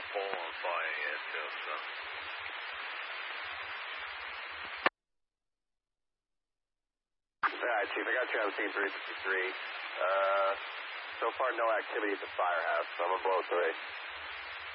pole on fire yet, too, so. Alright, Chief, I got you on scene 353. So far, no activity at the firehouse, so I'm gonna blow 3.